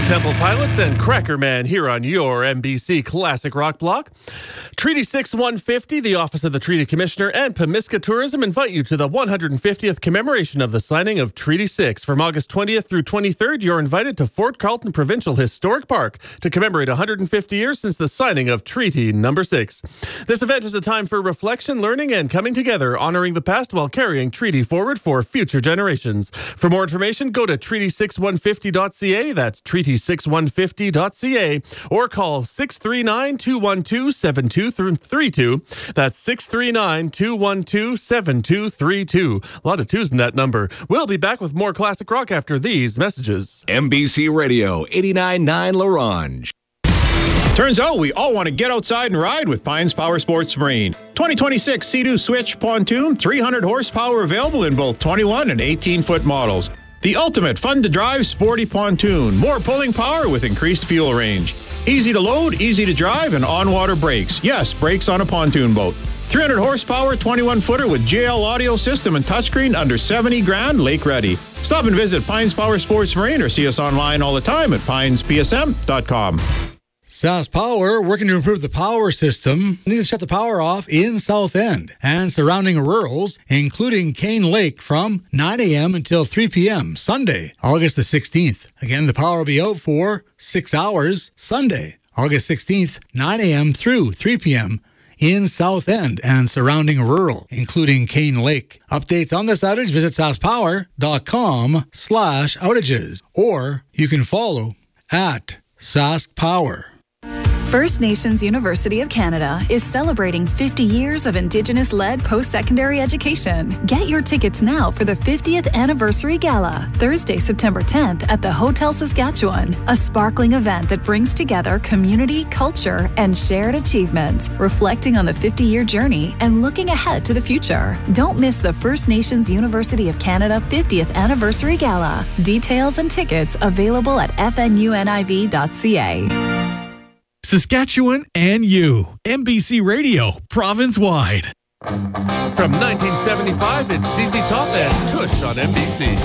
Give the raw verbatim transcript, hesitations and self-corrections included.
Temple Pilots and Cracker Man here on your N B C Classic Rock Block. Treaty six one fifty, the Office of the Treaty Commissioner, and Pemiska Tourism invite you to the one hundred fiftieth commemoration of the signing of Treaty six. From August twentieth through twenty-third, you're invited to Fort Carlton Provincial Historic Park to commemorate one hundred fifty years since the signing of Treaty Number six. This event is a time for reflection, learning, and coming together, honoring the past while carrying treaty forward for future generations. For more information, go to treaty six one fifty dot c a. That's treaty six one fifty dot c a, or call six three nine, two one two, seven two three two. That's six three nine, two one two, seven two three two. A lot of twos in that number. We'll be back with more classic rock after these messages. N B C Radio, eighty-nine point nine La Ronge. Turns out we all want to get outside and ride with Pines Power Sports Marine. twenty twenty-six Sea-Doo Switch Pontoon, three hundred horsepower, available in both twenty-one and eighteen foot models. The ultimate fun-to-drive sporty pontoon. More pulling power with increased fuel range. Easy to load, easy to drive, and on-water brakes. Yes, brakes on a pontoon boat. three hundred horsepower, twenty-one footer with J L audio system and touchscreen, under seventy grand, lake ready. Stop and visit Pines Power Sports Marine or see us online all the time at pines p s m dot com. Sask Power, working to improve the power system, need to shut the power off in South End and surrounding rurals, including Cane Lake, from nine a.m. until three p.m. Sunday, August the sixteenth. Again, the power will be out for six hours Sunday, August sixteenth, nine a.m. through three p.m. in South End and surrounding rural, including Cane Lake. Updates on this outage, visit saskpower.com slash outages, or you can follow at Sask Power. First Nations University of Canada is celebrating fifty years of Indigenous-led post-secondary education. Get your tickets now for the fiftieth Anniversary Gala, Thursday, September tenth at the Hotel Saskatchewan, a sparkling event that brings together community, culture, and shared achievement, reflecting on the fifty-year journey and looking ahead to the future. Don't miss the First Nations University of Canada fiftieth Anniversary Gala. Details and tickets available at f n u n i v dot c a. Saskatchewan and you. N B C Radio, province-wide. From nineteen seventy-five, it's Z Z Top and Tush on N B C.